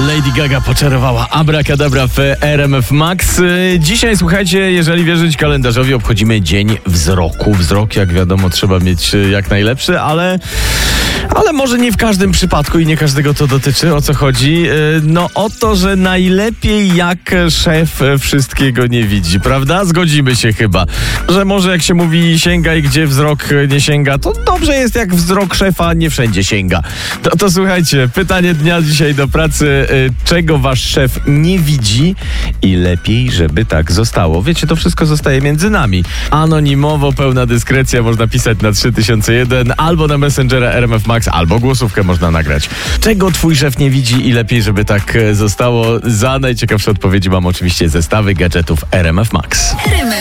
Lady Gaga poczarowała abracadabra w RMF Max. Dzisiaj, słuchajcie, jeżeli wierzyć kalendarzowi, obchodzimy Dzień Wzroku. Wzrok, jak wiadomo, trzeba mieć jak najlepszy, ale może nie w każdym przypadku i nie każdego to dotyczy. O co chodzi? No o to, że najlepiej jak szef wszystkiego nie widzi, prawda? Zgodzimy się chyba, że może jak się mówi sięgaj, gdzie wzrok nie sięga, to dobrze jest jak wzrok szefa nie wszędzie sięga. To słuchajcie, pytanie dnia dzisiaj do pracy. Czego wasz szef nie widzi i lepiej, żeby tak zostało? Wiecie, to wszystko zostaje między nami. Anonimowo, pełna dyskrecja, można pisać na 3001 albo na Messengera RMF Max, albo głosówkę można nagrać. Czego twój szef nie widzi i lepiej, żeby tak zostało? Za najciekawsze odpowiedzi mam oczywiście zestawy gadżetów RMF Max.